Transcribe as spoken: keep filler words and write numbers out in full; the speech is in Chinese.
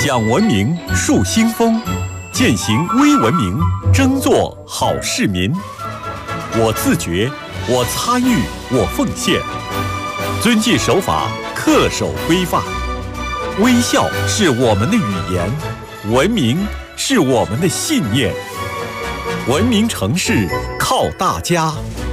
讲文明树新风，践行微文明，争做好市民。我自觉，我参与，我奉献，遵纪守法，恪守规范。微笑是我们的语言，文明是我们的信念。文明城市靠大家。